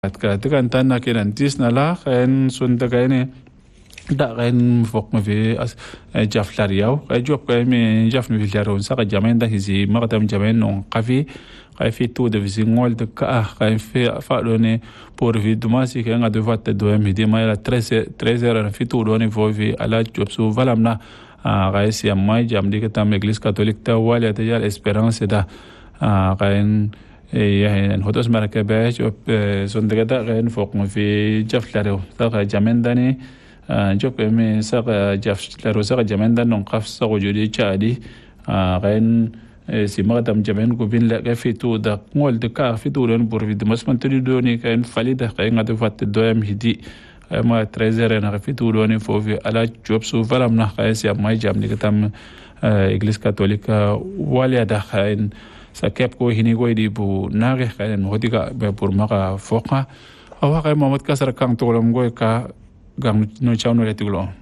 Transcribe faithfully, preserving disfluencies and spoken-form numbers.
ka tekan tan na kenan tis na la en sun da ne da ren fok me ve jaf lariaw ay job ka me jaf me lariaw sa ka jamen da hizi magdam jamen non qafi ay fi tout de vizingol de ka ay fi fa donné pour vi dumasi ke nga de vatte do mi di ma la treize heures fi tout donné vo vi ala job so valamna ay si amma jam di ka tam église catholique ta wala ta yal espérance da gain يعني هدوس مركبات جوب زندقة غين فوق في جف لارو ساق جمنداني جوب مي ساق جف لارو ساق جمندان نقف ساق وجودي شادي غين سيمغتم جمن قبين لقى في تو دا مول دكا في دولون بورفي دمس من تريدوني كان فليدا غين غادو فات الدوام هدي ما تريزر انا في دولوني فوفي على جوب سو فلام نخايس يا ماي جام نيكتام إغليس كاثوليكا واليا دا غين sakep ko hini ko di bu nage kalen hodiga be pur maka foka awa kay mamat kasar kang tolom go ka gang no chawno retigulo